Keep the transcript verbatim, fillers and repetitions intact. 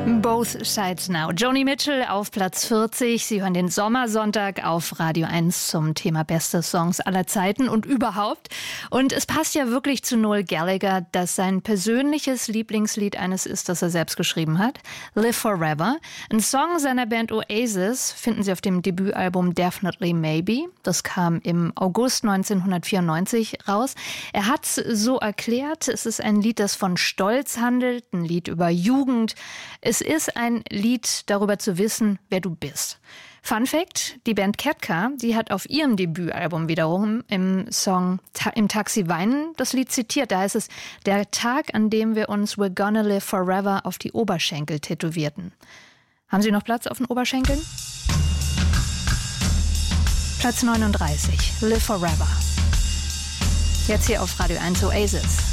Both Sides Now. Joni Mitchell auf Platz vierzig. Sie hören den Sommersonntag auf Radio eins zum Thema beste Songs aller Zeiten und überhaupt. Und es passt ja wirklich zu Noel Gallagher, dass sein persönliches Lieblingslied eines ist, das er selbst geschrieben hat. Live Forever. Ein Song seiner Band Oasis finden Sie auf dem Debütalbum Definitely Maybe. Das kam im August neunzehnhundertvierundneunzig raus. Er hat so erklärt, es ist ein Lied, das von Stolz handelt, ein Lied über Jugend. Es ist ein Lied darüber zu wissen, wer du bist. Fun Fact, die Band Ketka, die hat auf ihrem Debütalbum wiederum im Song Ta- Im Taxi weinen das Lied zitiert. Da heißt es, der Tag, an dem wir uns We're Gonna Live Forever auf die Oberschenkel tätowierten. Haben Sie noch Platz auf den Oberschenkeln? Platz neununddreißig, Live Forever. Jetzt hier auf Radio eins Oasis.